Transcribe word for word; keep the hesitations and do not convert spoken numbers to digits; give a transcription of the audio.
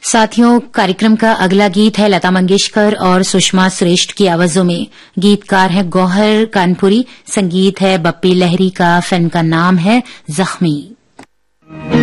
साथियों, कार्यक्रम का अगला गीत है लता मंगेशकर और सुषमा श्रेष्ठ की आवाजों में। गीतकार है गौहर कानपुरी, संगीत है बप्पी लहरी का, फिल्म का नाम है जख्मी।